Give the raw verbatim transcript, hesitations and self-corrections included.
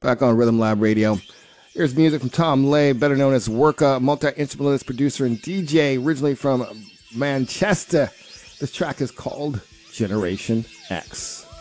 Back on Rhythm Lab Radio. Here's music from Tom Lay, better known as Worka, multi-instrumentalist, producer, and D J, originally from Manchester. This track is called Generation X.